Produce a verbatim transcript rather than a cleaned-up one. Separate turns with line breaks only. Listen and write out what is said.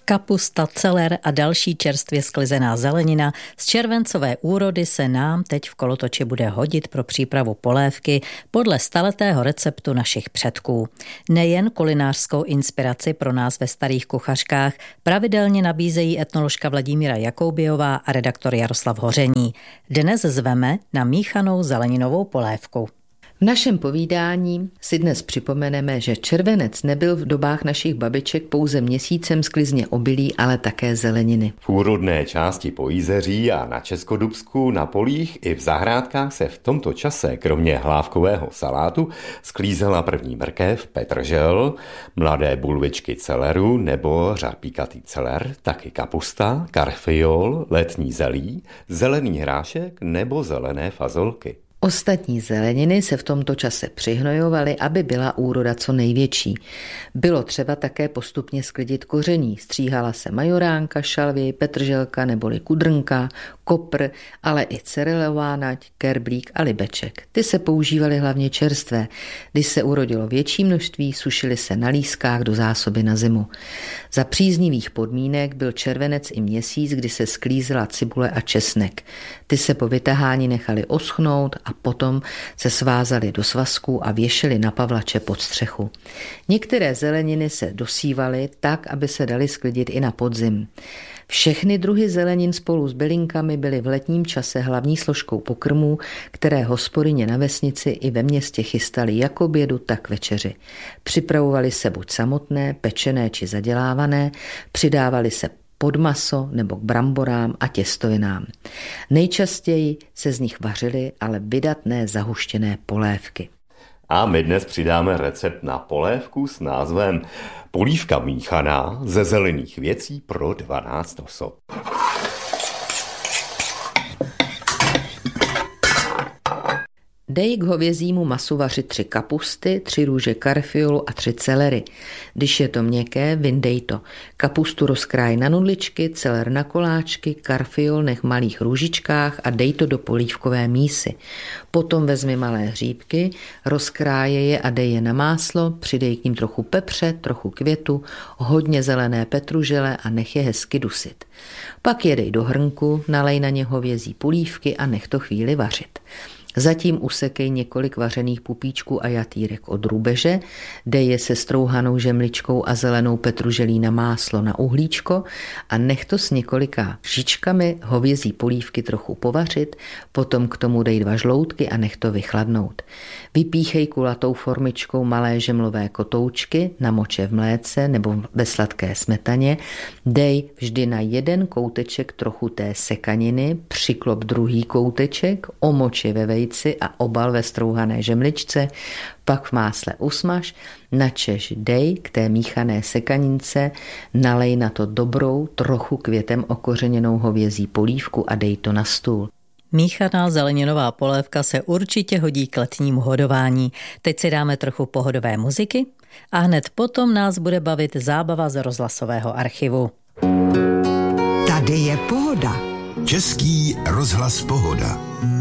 Kapusta, celer a další čerstvě sklizená zelenina z červencové úrody se nám teď v kolotoči bude hodit pro přípravu polévky podle staletého receptu našich předků. Nejen kulinářskou inspiraci pro nás ve starých kuchařkách pravidelně nabízejí etnoložka Vladimíra Jakoubiová a redaktor Jaroslav Hoření. Dnes zveme na míchanou zeleninovou polévku.
V našem povídání si dnes připomeneme, že červenec nebyl v dobách našich babiček pouze měsícem sklizně obilí, ale také zeleniny.
V úrodné části Pojízeří a na Českodubsku, na polích i v zahrádkách se v tomto čase kromě hlávkového salátu sklízela první mrkev, petržel, mladé bulvičky celeru nebo řapíkatý celer, taky kapusta, karfiol, letní zelí, zelený hrášek nebo zelené fazolky.
Ostatní zeleniny se v tomto čase přihnojovaly, aby byla úroda co největší. Bylo třeba také postupně sklidit koření. Stříhala se majoránka, šalvie, petrželka neboli kudrnka, kopr, ale i cerelová nať, kerblík a libeček. Ty se používaly hlavně čerstvé. Když se urodilo větší množství, sušily se na lískách do zásoby na zimu. Za příznivých podmínek byl červenec i měsíc, kdy se sklízela cibule a česnek. Ty se po vytahání nechaly oschnout a potom se svázaly do svazků a věšely na pavlače pod střechu. Některé zeleniny se dosívaly tak, aby se daly sklidit i na podzim. Všechny druhy zelenin spolu s bylinkami byly v letním čase hlavní složkou pokrmů, které hospodyně na vesnici i ve městě chystaly jak k obědu, tak k večeři. Připravovaly se buď samotné, pečené či zadělávané, přidávaly se pod maso nebo k bramborám a těstovinám. Nejčastěji se z nich vařily ale vydatné zahuštěné polévky.
A my dnes přidáme recept na polévku s názvem Polívka míchaná ze zelených věcí pro dvanáct osob.
Dej k hovězímu masu vařit tři kapusty, tři růže karfiolu a tři celery. Když je to měkké, vyndej to. Kapustu rozkráj na nudličky, celer na koláčky, karfiol nech v malých růžičkách a dej to do polívkové mísy. Potom vezmi malé hříbky, rozkráje je a dej je na máslo, přidej k ním trochu pepře, trochu květu, hodně zelené petružele a nech je hezky dusit. Pak je dej do hrnku, nalej na ně hovězí polívky a nech to chvíli vařit. Zatím usekej několik vařených pupíčků a jatýrek od drůbeže, dej je se strouhanou žemličkou a zelenou petruželí na máslo na uhlíčko a nech to s několika žičkami hovězí polívky trochu povařit, potom k tomu dej dva žloutky a nech to vychladnout. Vypíchej kulatou formičkou malé žemlové kotoučky, namoče v mléce nebo ve sladké smetaně, dej vždy na jeden kouteček trochu té sekaniny, přiklop druhý kouteček, omoči ve vejci a obal ve strouhané žemličce, pak v másle usmaž, načež dej k té míchané sekanince, nalej na to dobrou, trochu květem okořeněnou hovězí polívku a dej to na stůl.
Míchaná zeleninová polévka se určitě hodí k letnímu hodování. Teď si dáme trochu pohodové muziky a hned potom nás bude bavit zábava z rozhlasového archivu.
Tady je pohoda.
Český rozhlas Pohoda.